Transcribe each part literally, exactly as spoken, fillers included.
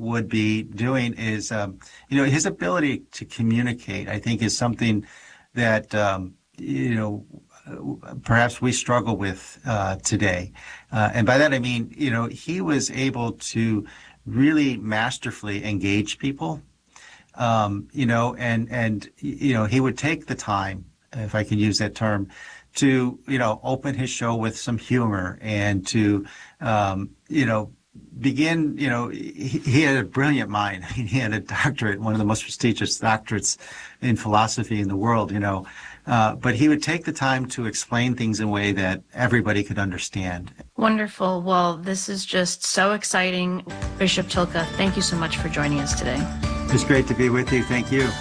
would be doing is, um, you know, his ability to communicate, I think, is something that, um, you know, perhaps we struggle with uh, today. Uh, and by that, I mean, you know, he was able to really masterfully engage people, um, you know, and, and, you know, he would take the time, if I can use that term, to, you know, open his show with some humor and to, um, you know, begin, you know, he, he had a brilliant mind. I mean, he had a doctorate, one of the most prestigious doctorates in philosophy in the world, you know, uh, but he would take the time to explain things in a way that everybody could understand. Wonderful. Well, this is just so exciting. Bishop Tilke, thank you so much for joining us today. It's great to be with you. Thank you.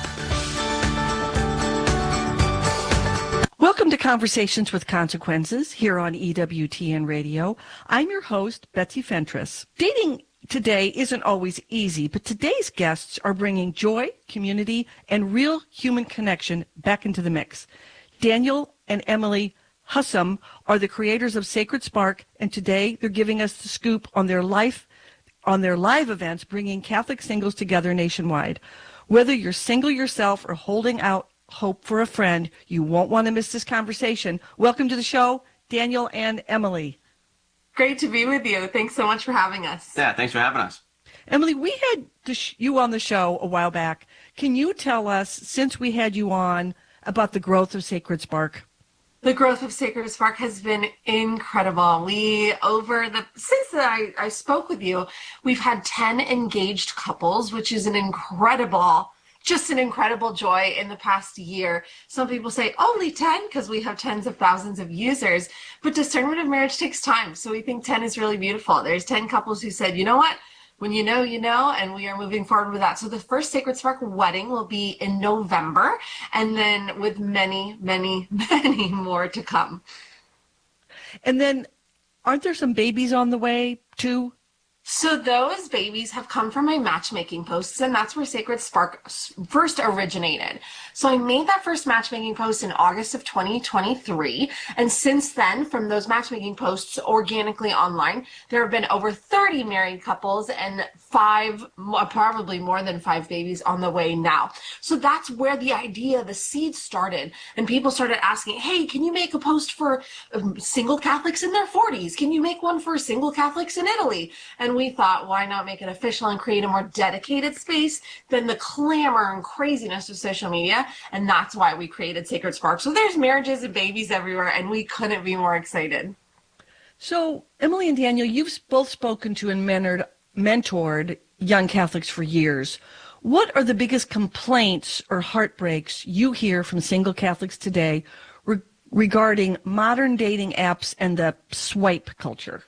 Welcome to Conversations with Consequences here on E W T N Radio. I'm your host, Betsy Fentress. Dating today isn't always easy, but today's guests are bringing joy, community, and real human connection back into the mix. Daniel and Emily Hussam are the creators of Sacred Spark, and today they're giving us the scoop on their life, on their live events, bringing Catholic singles together nationwide. Whether you're single yourself or holding out hope for a friend, you won't want to miss this conversation. Welcome to the show, Daniel and Emily. Great to be with you. Thanks so much for having us. Yeah, thanks for having us. Emily, we had the sh- you on the show a while back. Can you tell us, since we had you on, about the growth of Sacred Spark? The growth of Sacred Spark has been incredible. We, over the, since I, I spoke with you, we've had ten engaged couples, which is an incredible just an incredible joy in the past year. Some people say only ten because we have tens of thousands of users, but discernment of marriage takes time. So we think ten is really beautiful. There's ten couples who said, you know what? When you know, you know, and we are moving forward with that. So the first Sacred Spark wedding will be in November, and then with many, many, many more to come. And then aren't there some babies on the way too? So those babies have come from my matchmaking posts, and that's where Sacred Spark first originated. So I made that first matchmaking post in August of twenty twenty-three, and since then, from those matchmaking posts organically online, there have been over thirty married couples and five, probably more than five babies on the way now. So that's where the idea, the seed started, and people started asking, hey, can you make a post for um, single Catholics in their forties? Can you make one for single Catholics in Italy? And we thought, why not make it official and create a more dedicated space than the clamor and craziness of social media? And that's why we created Sacred Spark. So there's marriages and babies everywhere, and we couldn't be more excited. So Emily and Daniel, you've both spoken to and mentored, mentored young Catholics for years. What are the biggest complaints or heartbreaks you hear from single Catholics today re- regarding modern dating apps and the swipe culture?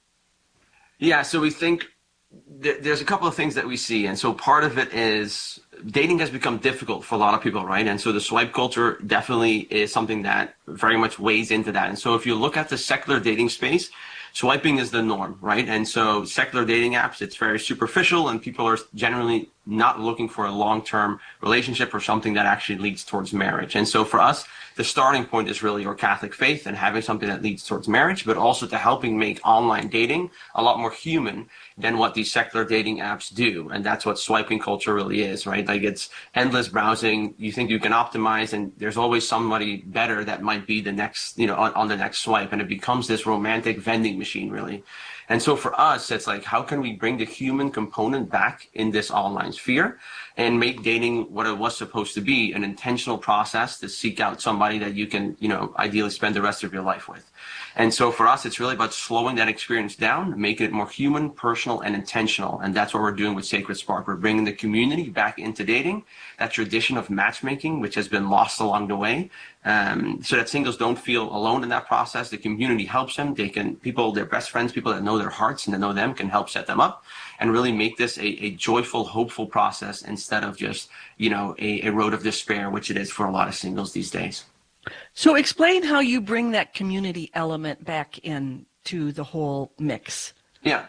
Yeah, so we think th- there's a couple of things that we see. And so part of it is dating has become difficult for a lot of people, right? And so the swipe culture definitely is something that very much weighs into that. And so if you look at the secular dating space, swiping is the norm, right? And so secular dating apps, it's very superficial, and people are generally not looking for a long-term relationship or something that actually leads towards marriage. And so for us, the starting point is really your Catholic faith and having something that leads towards marriage, but also to helping make online dating a lot more human than what these secular dating apps do. And that's what swiping culture really is, right? Like, it's endless browsing. You think you can optimize, and there's always somebody better that might be the next, you know, on, on the next swipe. And it becomes this romantic vending machine, really. And so for us, it's like, how can we bring the human component back in this online sphere and make dating what it was supposed to be, an intentional process to seek out somebody that you can, you know, ideally spend the rest of your life with. And so for us, it's really about slowing that experience down, making it more human, personal, and intentional. And that's what we're doing with Sacred Spark. We're bringing the community back into dating, that tradition of matchmaking, which has been lost along the way, um, so that singles don't feel alone in that process. The community helps them. They can, people, their best friends, people that know their hearts and that know them, can help set them up and really make this a, a joyful, hopeful process instead of just, you know, a, a road of despair, which it is for a lot of singles these days. So explain how you bring that community element back into the whole mix. Yeah.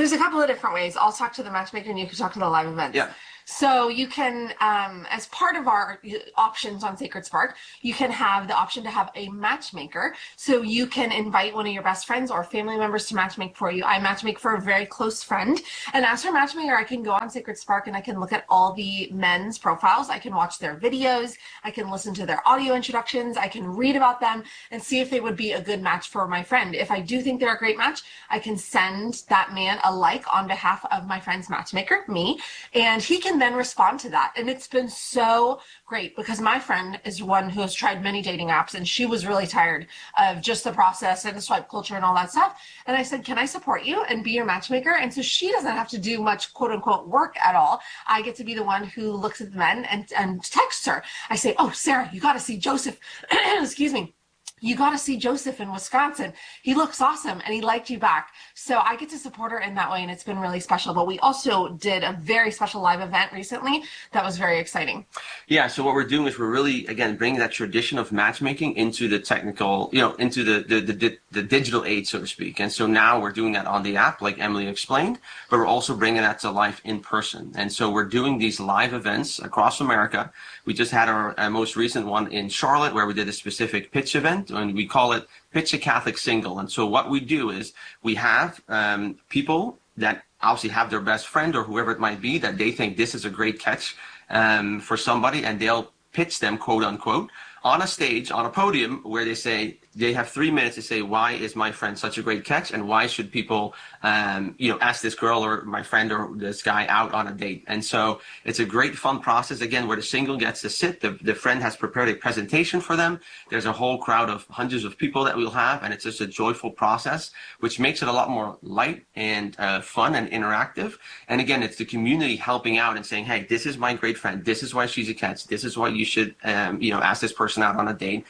There's a couple of different ways. I'll talk to the matchmaker and you can talk to the live events. Yeah. So you can, um, as part of our options on Sacred Spark, you can have the option to have a matchmaker. So you can invite one of your best friends or family members to matchmake for you. I matchmake for a very close friend. And as her matchmaker, I can go on Sacred Spark and I can look at all the men's profiles. I can watch their videos. I can listen to their audio introductions. I can read about them and see if they would be a good match for my friend. If I do think they're a great match, I can send that man a like on behalf of my friend's matchmaker, me, and he can then respond to that. And it's been so great because my friend is one who has tried many dating apps and she was really tired of just the process and the swipe culture and all that stuff. And I said, can I support you and be your matchmaker? And so she doesn't have to do much quote unquote work at all. I get to be the one who looks at the men and, and texts her. I say, oh, Sarah, you got to see Joseph. Excuse me. You got to see Joseph in Wisconsin. He looks awesome and he liked you back. So I get to support her in that way and it's been really special. But we also did a very special live event recently that was very exciting. Yeah, so what we're doing is we're really, again, bringing that tradition of matchmaking into the technical, you know, into the, the, the, the digital age, so to speak. And so now we're doing that on the app, like Emily explained, but we're also bringing that to life in person. And so we're doing these live events across America. We just had our uh, most recent one in Charlotte where we did a specific pitch event. And we call it Pitch a Catholic Single. And so what we do is we have um, people that obviously have their best friend or whoever it might be that they think this is a great catch um, for somebody, and they'll pitch them, quote unquote, on a stage, on a podium, where they say, they have three minutes to say, why is my friend such a great catch? And why should people, um, you know, ask this girl or my friend or this guy out on a date? And so it's a great fun process, again, where the single gets to sit. The, the friend has prepared a presentation for them. There's a whole crowd of hundreds of people that we'll have. And it's just a joyful process, which makes it a lot more light and uh, fun and interactive. And again, it's the community helping out and saying, hey, this is my great friend. This is why she's a catch. This is why you should, um, you know, ask this person out on a date.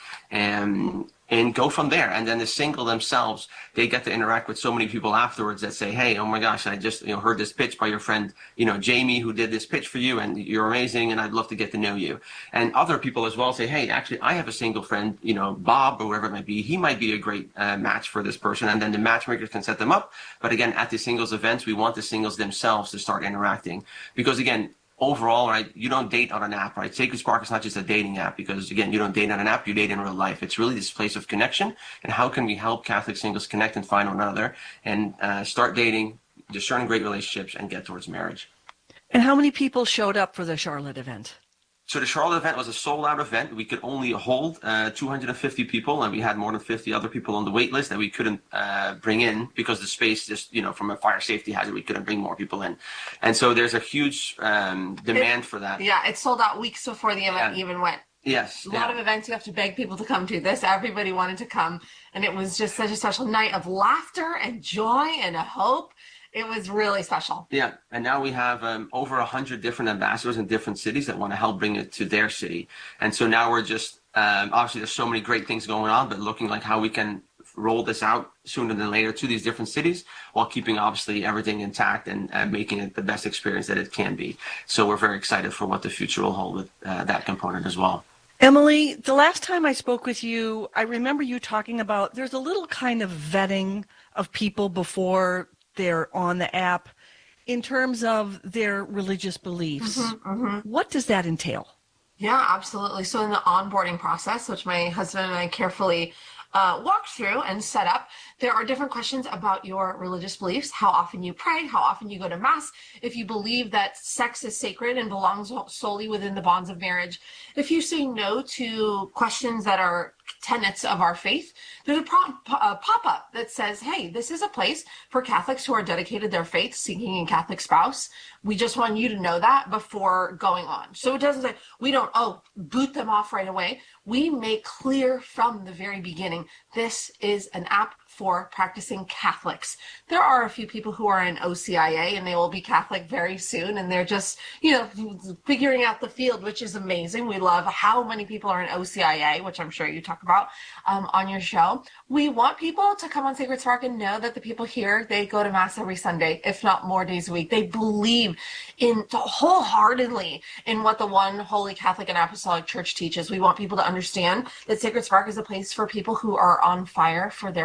And and go from there. And then the single themselves, they get to interact with so many people afterwards that say, hey, oh my gosh, I just, you know, heard this pitch by your friend, you know, Jamie, who did this pitch for you, and you're amazing, and I'd love to get to know you. And other people as well say, hey, actually, I have a single friend, you know, Bob, or whoever it might be, he might be a great uh, match for this person. And then the matchmakers can set them up. But again, at the singles events, we want the singles themselves to start interacting. Because again, overall, right, you don't date on an app, right? Sacred Spark is not just a dating app because, again, you don't date on an app, you date in real life. It's really this place of connection. And how can we help Catholic singles connect and find one another and uh, start dating, discern great relationships, and get towards marriage? And how many people showed up for the Charlotte event? So the Charlotte event was a sold-out event. We could only hold uh, two hundred fifty people, and we had more than fifty other people on the wait list that we couldn't uh, bring in because the space just, you know, from a fire safety hazard, we couldn't bring more people in. And so there's a huge um, demand it, for that. Yeah, it sold out weeks before the event Yeah. even went. Yes. A lot yeah. of events you have to beg people to come to. This, everybody wanted to come. And it was just such a special night of laughter and joy and a hope. It was really special. Yeah, and now we have um, over a hundred different ambassadors in different cities that want to help bring it to their city. And so now we're just, um, obviously there's so many great things going on, but looking like how we can roll this out sooner than later to these different cities while keeping obviously everything intact and uh, making it the best experience that it can be. So we're very excited for what the future will hold with uh, that component as well. Emily, the last time I spoke with you, I remember you talking about there's a little kind of vetting of people before they're on the app in terms of their religious beliefs. Mm-hmm, mm-hmm. What does that entail? Yeah, absolutely. So in the onboarding process, which my husband and I carefully uh, walked through and set up, there are different questions about your religious beliefs, how often you pray, how often you go to mass, if you believe that sex is sacred and belongs solely within the bonds of marriage. If you say no to questions that are tenets of our faith, there's a, pro- a pop-up that says, hey, this is a place for Catholics who are dedicated their faith, seeking a Catholic spouse. We just want you to know that before going on. So it doesn't say, we don't, oh, boot them off right away. We make clear from the very beginning, this is an app for practicing Catholics. There are a few people who are in O C I A and they will be Catholic very soon, and they're just, you know, figuring out the field, which is amazing. We love how many people are in O C I A, which I'm sure you talk about um, on your show. We want people to come on Sacred Spark and know that the people here, they go to Mass every Sunday, if not more days a week. They believe in wholeheartedly in what the one Holy Catholic and Apostolic Church teaches. We want people to understand that Sacred Spark is a place for people who are on fire for their faith.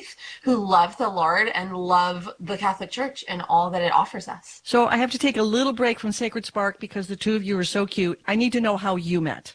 faith, who love the Lord and love the Catholic Church and all that it offers us. So I have to take a little break from Sacred Spark because the two of you are so cute. I need to know how you met.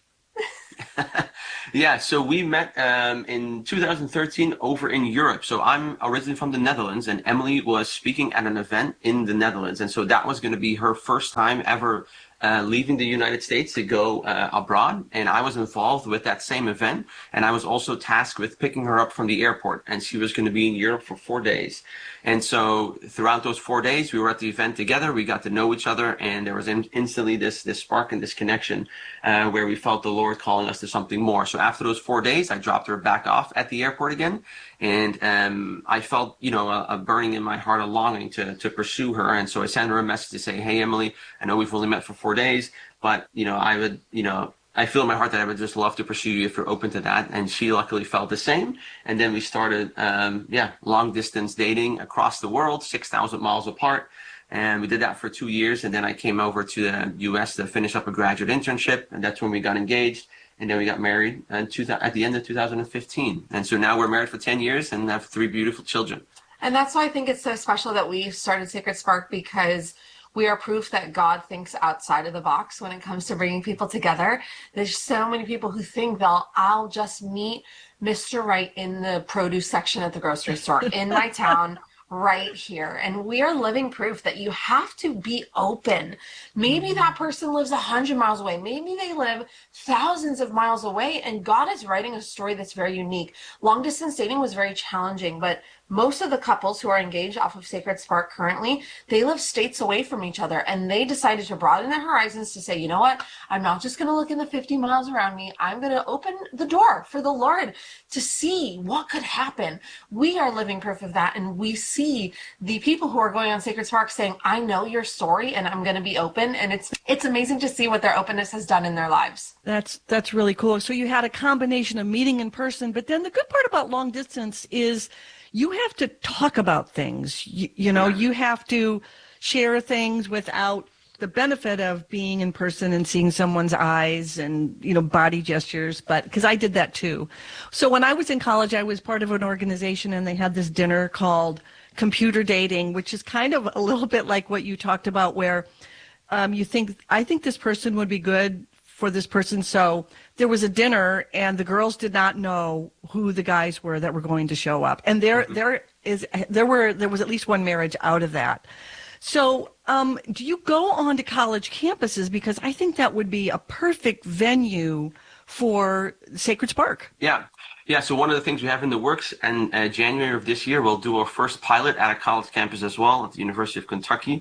Yeah, so we met um, in two thousand thirteen over in Europe. So I'm originally from the Netherlands, and Emily was speaking at an event in the Netherlands. And so that was going to be her first time ever uh, leaving the United States to go uh, abroad. And I was involved with that same event. And I was also tasked with picking her up from the airport. And she was going to be in Europe for four days. And so throughout those four days, we were at the event together. We got to know each other, and there was in, instantly this this spark and this connection uh, where we felt the Lord calling us to something more. So after those four days, I dropped her back off at the airport again, and um, I felt, you know, a, a burning in my heart, a longing to to pursue her. And so I sent her a message to say, "Hey, Emily, I know we've only met for four days, but you know, I would, you know." I feel in my heart that I would just love to pursue you if you're open to that. And she luckily felt the same. And then we started, um, yeah, long distance dating across the world, six thousand miles apart. And we did that for two years. And then I came over to the U S to finish up a graduate internship. And that's when we got engaged. And then we got married in two, at the end of two thousand fifteen. And so now we're married for ten years and have three beautiful children. And that's why I think it's so special that we started Sacred Spark, because we are proof that God thinks outside of the box when it comes to bringing people together. There's so many people who think they'll, I'll just meet Mister Right in the produce section at the grocery store in my town right here. And we are living proof that you have to be open. Maybe that person lives a hundred miles away. Maybe they live thousands of miles away, and God is writing a story that's very unique. Long distance dating was very challenging, but most of the couples who are engaged off of Sacred Spark currently, they live states away from each other, and they decided to broaden their horizons to say, you know what, I'm not just going to look in the fifty miles around me. I'm going to open the door for the Lord to see what could happen. We are living proof of that, and we see the people who are going on Sacred Spark saying, I know your story and I'm going to be open. And it's it's amazing to see what their openness has done in their lives. That's that's really cool. So you had a combination of meeting in person, but then the good part about long distance is you have to talk about things. You, you know, you have to share things without the benefit of being in person and seeing someone's eyes and, you know, body gestures. But because I did that too. So when I was in college, I was part of an organization, and they had this dinner called Computer Dating, which is kind of a little bit like what you talked about, where um, you think, I think this person would be good for this person. So there was a dinner, and the girls did not know who the guys were that were going to show up. And there, mm-hmm. there is, there were, there was at least one marriage out of that. So um, do you go on to college campuses? Because I think that would be a perfect venue for Sacred Spark. Yeah. Yeah, so one of the things we have in the works, and uh, January of this year, we'll do our first pilot at a college campus as well at the University of Kentucky.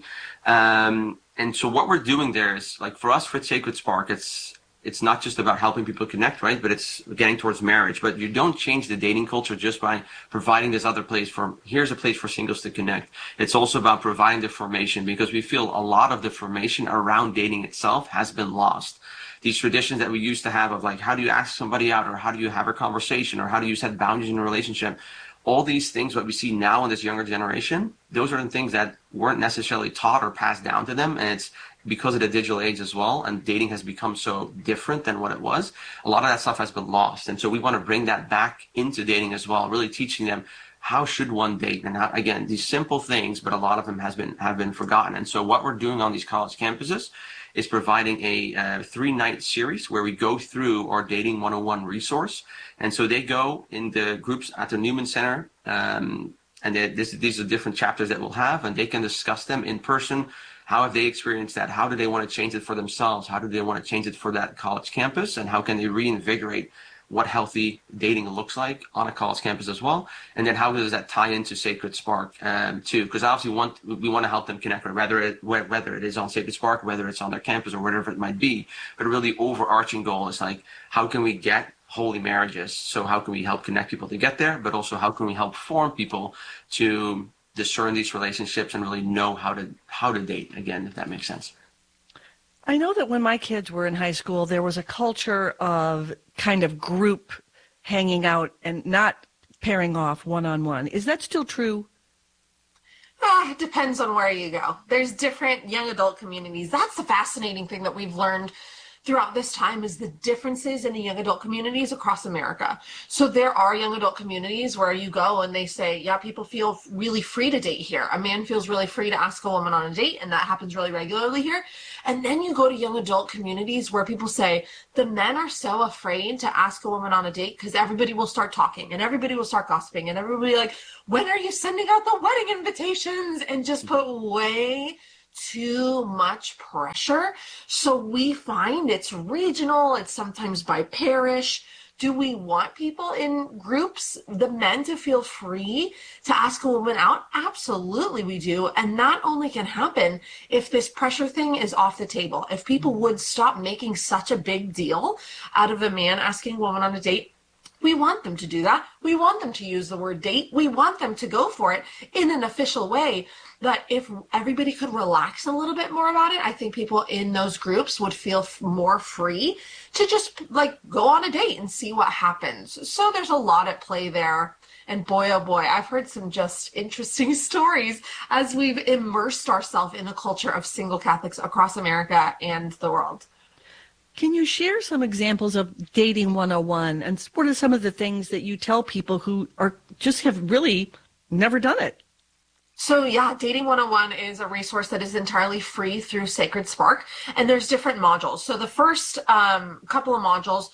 Um, and so what we're doing there is, like, for us, for Sacred Spark, it's it's not just about helping people connect, right? But it's getting towards marriage. But you don't change the dating culture just by providing this other place for, here's a place for singles to connect. It's also about providing the formation, because we feel a lot of the formation around dating itself has been lost. These traditions that we used to have of, like, how do you ask somebody out, or how do you have a conversation, or how do you set boundaries in a relationship? All these things, what we see now in this younger generation, those are the things that weren't necessarily taught or passed down to them. And it's because of the digital age as well, and dating has become so different than what it was. A lot of that stuff has been lost. And so we want to bring that back into dating as well, really teaching them how should one date, and how, again, these simple things, but a lot of them has been have been forgotten. And so what we're doing on these college campuses is providing a uh, three-night series where we go through our Dating one oh one resource. And so they go in the groups at the Newman Center, um, and they, this, these are different chapters that we'll have, and they can discuss them in person. How have they experienced that? How do they want to change it for themselves? How do they want to change it for that college campus? And how can they reinvigorate what healthy dating looks like on a college campus as well? And then how does that tie into Sacred Spark um, too? Because obviously we want, we want to help them connect, whether it, whether it is on Sacred Spark, whether it's on their campus or whatever it might be. But really the overarching goal is, like, how can we get holy marriages? So how can we help connect people to get there? But also how can we help form people to discern these relationships and really know how to how to date, again, if that makes sense. I know that when my kids were in high school, there was a culture of kind of group hanging out and not pairing off one-on-one. Is that still true? Ah, it depends on where you go. There's different young adult communities. That's the fascinating thing that we've learned throughout this time is the differences in the young adult communities across America. So there are young adult communities where you go and they say, yeah, people feel really free to date here. A man feels really free to ask a woman on a date, and that happens really regularly here. And then you go to young adult communities where people say the men are so afraid to ask a woman on a date because everybody will start talking and everybody will start gossiping and everybody like, when are you sending out the wedding invitations? And just put way too much pressure. So we find it's regional, it's sometimes by parish. Do we want people in groups, the men, to feel free to ask a woman out? Absolutely we do. And that only can happen if this pressure thing is off the table. If people would stop making such a big deal out of a man asking a woman on a date. We want them to do that. We want them to use the word date. We want them to go for it in an official way. But if everybody could relax a little bit more about it, I think people in those groups would feel f- more free to just like go on a date and see what happens. So there's a lot at play there. And boy, oh boy, I've heard some just interesting stories as we've immersed ourselves in the culture of single Catholics across America and the world. Can you share some examples of Dating one oh one, and what are some of the things that you tell people who are just have really never done it? So yeah, Dating one oh one is a resource that is entirely free through Sacred Spark, and there's different modules. So the first um, couple of modules,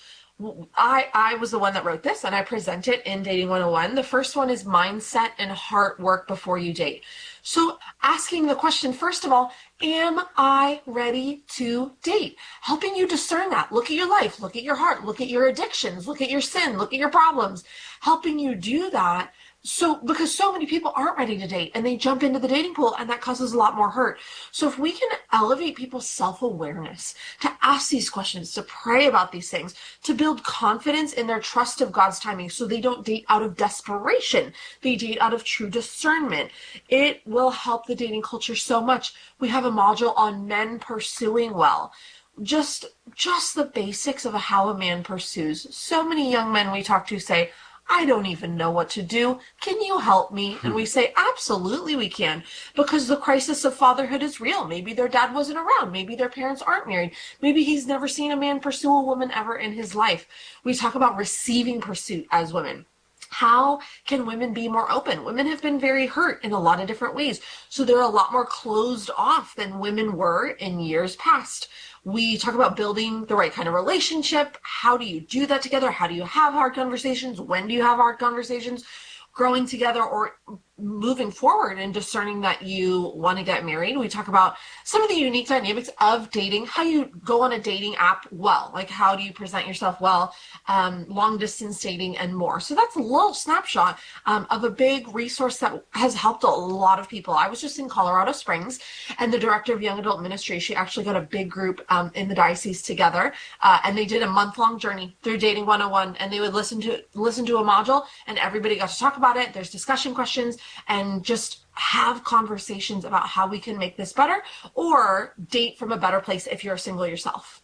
I, I was the one that wrote this, and I present it in Dating one oh one. The first one is mindset and heart work before you date. So asking the question, first of all, am I ready to date? Helping you discern that. Look at your life, look at your heart, look at your addictions, look at your sin, look at your problems. Helping you do that. So, because so many people aren't ready to date and they jump into the dating pool, and that causes a lot more hurt. So if we can elevate people's self-awareness, to ask these questions, to pray about these things, to build confidence in their trust of God's timing so they don't date out of desperation, they date out of true discernment, it will help the dating culture so much. We have a module on men pursuing well. Just, just the basics of how a man pursues. So many young men we talk to say, I don't even know what to do. Can you help me? And we say, absolutely we can, because the crisis of fatherhood is real. Maybe their dad wasn't around. Maybe their parents aren't married. Maybe he's never seen a man pursue a woman ever in his life. We talk about receiving pursuit as women. How can women be more open? Women have been very hurt in a lot of different ways. So they're a lot more closed off than women were in years past. We talk about building the right kind of relationship. How do you do that together? How do you have hard conversations? When do you have hard conversations? Growing together or moving forward and discerning that you want to get married. We talk about some of the unique dynamics of dating, how you go on a dating app well, like how do you present yourself well, um, long distance dating and more. So that's a little snapshot um, of a big resource that has helped a lot of people. I was just in Colorado Springs, and the director of young adult ministry, she actually got a big group um, in the diocese together, uh, and they did a month-long journey through Dating one oh one, and they would listen to listen to a module, and everybody got to talk about it. There's discussion questions, and just have conversations about how we can make this better or date from a better place if you're single yourself.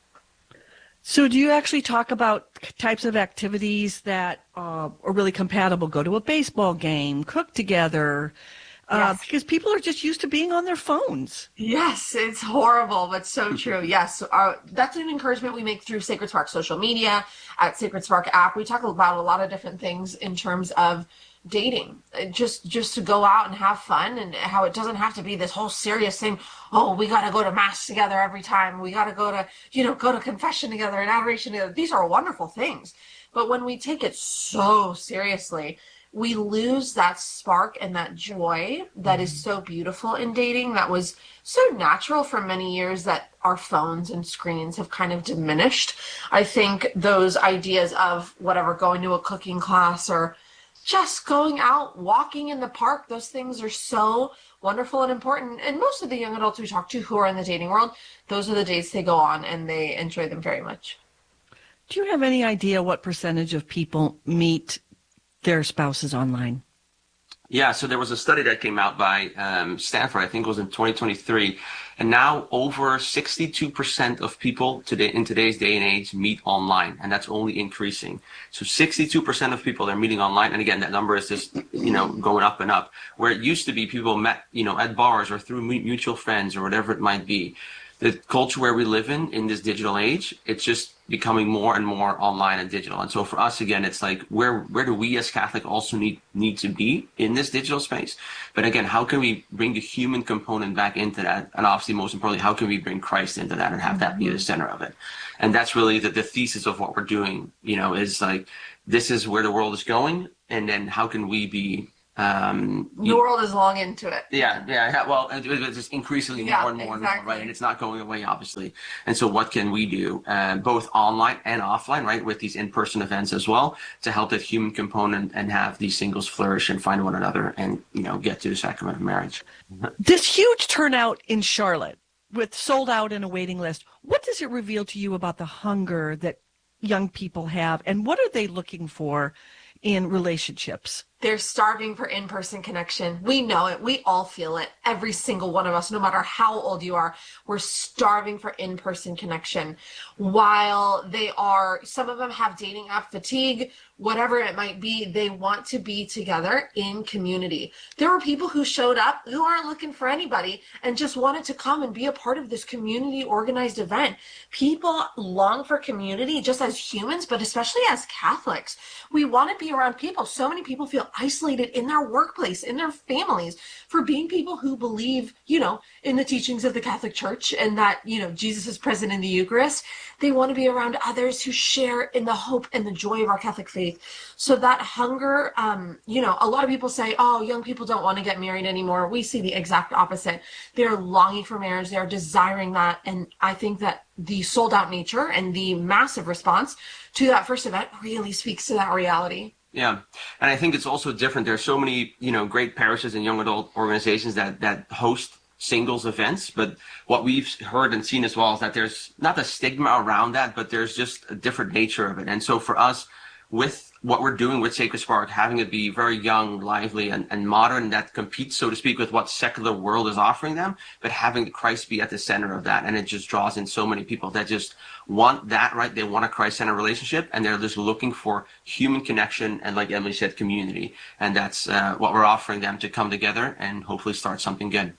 So do you actually talk about types of activities that uh, are really compatible? Go to a baseball game, cook together, uh, yes. Because people are just used to being on their phones. Yes, it's horrible, but so true. Yes, uh, that's an encouragement we make through Sacred Spark social media, at Sacred Spark app. We talk about a lot of different things in terms of dating, just just to go out and have fun, and how it doesn't have to be this whole serious thing. Oh, we got to go to mass together every time. We got to go to, you know, go to confession together and adoration together. These are wonderful things. But when we take it so seriously, we lose that spark and that joy that is so beautiful in dating, that was so natural for many years, that our phones and screens have kind of diminished. I think those ideas of whatever, going to a cooking class or just going out, walking in the park, those things are so wonderful and important. And most of the young adults we talk to who are in the dating world, those are the dates they go on, and they enjoy them very much. Do you have any idea what percentage of people meet their spouses online? Yeah, so there was a study that came out by um, Stanford, I think it was in twenty twenty-three, and now over sixty-two percent of people today in today's day and age meet online, and that's only increasing. So sixty-two percent of people are meeting online, and again, that number is just, you know, going up and up. Where it used to be people met, you know, at bars or through mutual friends or whatever it might be. the culture where we live in, in this digital age, it's just becoming more and more online and digital. And so for us, again, it's like, where where do we as Catholic also need need to be in this digital space? But again, how can we bring the human component back into that? And obviously, most importantly, how can we bring Christ into that and have that be the center of it? And that's really the, the thesis of what we're doing, you know, is like, this is where the world is going. And then how can we be Um, the world is long into it. Yeah, yeah. Well, it's just increasingly more Yeah, and more exactly. and more, right? And it's not going away, obviously. And so, what can we do, uh, both online and offline, right, with these in-person events as well, to help that human component and have these singles flourish and find one another, and you know, get to the sacrament of marriage. This huge turnout in Charlotte, with sold out and a waiting list, what does it reveal to you about the hunger that young people have, and what are they looking for in relationships? They're starving for in-person connection. We know it. We all feel it. Every single one of us, no matter how old you are, we're starving for in-person connection. While they are, some of them have dating app fatigue, whatever it might be, they want to be together in community. There were people who showed up who aren't looking for anybody and just wanted to come and be a part of this community organized event. People long for community just as humans, but especially as Catholics. We want to be around people. So many people feel isolated in their workplace, in their families, for being people who believe, you know, in the teachings of the Catholic Church and that, you know, Jesus is present in the Eucharist. They want to be around others who share in the hope and the joy of our Catholic faith. So that hunger, um, you know, a lot of people say, oh, young people don't want to get married anymore. We see the exact opposite. They're longing for marriage. They're desiring that. And I think that the sold out nature and the massive response to that first event really speaks to that reality. Yeah, and I think it's also different. There's so many, you know, great parishes and young adult organizations that that host singles events, but what we've heard and seen as well is that there's not a stigma around that, but there's just a different nature of it. And so for us, with what we're doing with Sacred Spark, having it be very young, lively, and, and modern, that competes, so to speak, with what secular world is offering them, but having Christ be at the center of that. And it just draws in so many people that just want that, right? They want a Christ-centered relationship, and they're just looking for human connection and, like Emily said, community. And that's uh, what we're offering them, to come together and hopefully start something good.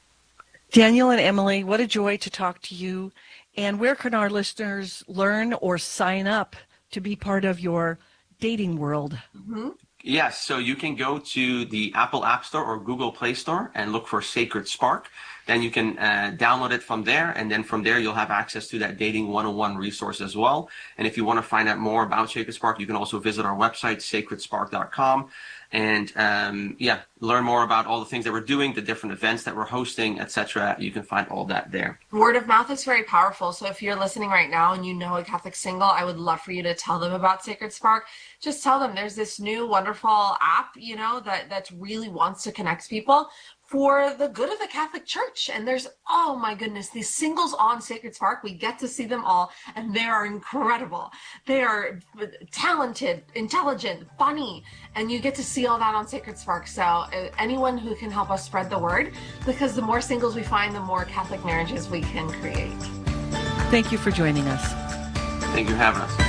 Daniel and Emily, what a joy to talk to you. And where can our listeners learn or sign up to be part of your dating world? Mm-hmm. Yes, so you can go to the Apple App Store or Google Play Store and look for Sacred Spark. Then you can uh, download it from there, and then from there you'll have access to that Dating one oh one resource as well. And if you want to find out more about Sacred Spark, you can also visit our website, sacred spark dot com, and um, yeah, learn more about all the things that we're doing, the different events that we're hosting, et cetera. You can find all that there. Word of mouth is very powerful. So if you're listening right now and you know a Catholic single, I would love for you to tell them about Sacred Spark. Just tell them there's this new wonderful app, you know, that, that really wants to connect people for the good of the Catholic Church. And there's, oh my goodness, these singles on Sacred Spark, we get to see them all, and they are incredible. They are talented, intelligent, funny, and you get to see all that on Sacred Spark. So uh, anyone who can help us spread the word, because the more singles we find, the more Catholic marriages we can create. Thank you for joining us. Thank you for having us.